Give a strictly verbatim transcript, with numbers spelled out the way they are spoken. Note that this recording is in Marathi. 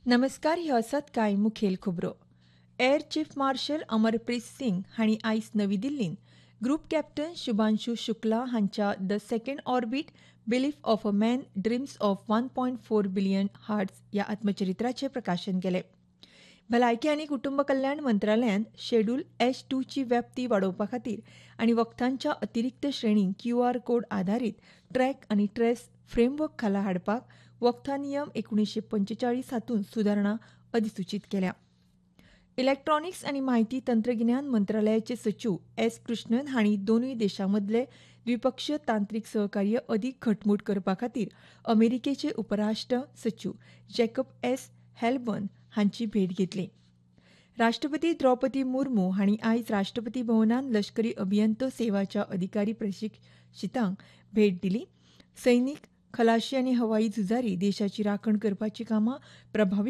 नमस्कार, ह्यो आसात कांय मुखेल खबरो. Air chief marshal Amarpreet Singh हांणी आयज नवी दिल्लींत ग्रूप कॅप्टन शुभांशु शुक्ला हांच्या the second orbit belief of a man dreams of one point four billion hearts ह्या आत्मचरित्राचें प्रकाशन केलें. भलायकी आनी कुटुंब कल्याण मंत्रालयान शेड्यूल एच टू ची व्याप्ती वाडोवपा खातीर आनी वखदांच्या अतिरिक्त श्रेणींक क्यू आर कोड आधारीत ट्रॅक आनी ट्रेस फ्रेमवर्क खाला हाडपाक वखदां नियम एकुणीशे पंचेचाळीस हातूंत सुदारणा अधिसुचीत केल्या. इलेक्ट्रॉनिक्स आनी म्हायती तंत्रगिन्यान मंत्रालयाचे सचिव एस कृष्णन हांणी दोनूय देशां मदले द्विपक्षीय तांत्रीक सहकार्य अदीक घटमूट करपा खातीर अमेरिकेचे उपराष्ट्र सचिव जॅकब एस हेलबर्न हांची भेट घेतली. राष्ट्रपती द्रौपदी मुर्मू हांणी आयज राष्ट्रपती भवनांत लश्करी अभियंतो सेवाच्या अधिकारी प्रशिक्षितांक भेट दिली. सैनीक, खलाशी आनी हवाई झुजारी देशाची राखण करपाची कामां प्रभावी